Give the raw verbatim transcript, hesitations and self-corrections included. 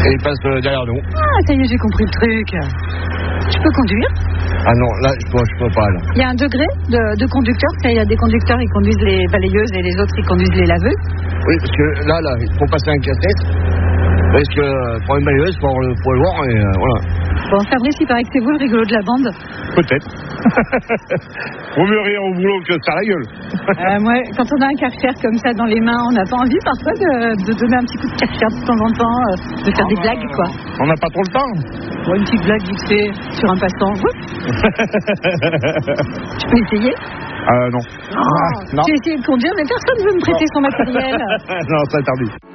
Et il passe euh, derrière nous. Ah, ça y est, j'ai compris le truc. Tu peux conduire? Ah non, là, je peux, je peux pas, là. Il y a un degré de, de conducteur. Il y a des conducteurs, ils conduisent les balayeuses et les autres, ils conduisent les laveuses. Oui, parce que là, là, il faut passer un casse-tête. Parce que euh, pour une balayeuse, pour le, pour le voir, et euh, voilà. Bon, Fabrice, il paraît que c'est vous le rigolo de la bande. Peut-être. Vaut mieux rire au boulot que se faire la gueule. euh, moi, quand on a un Karcher comme ça dans les mains, on n'a pas envie parfois de, de donner un petit coup de Karcher de temps en temps, euh, de faire ah des bah, blagues, quoi. On n'a pas trop le temps. Bon, une petite blague vite fait sur un passant. Tu peux essayer? Euh, non. Oh, non. J'ai essayé de conduire, mais personne ne veut me prêter son matériel. Non, c'est interdit.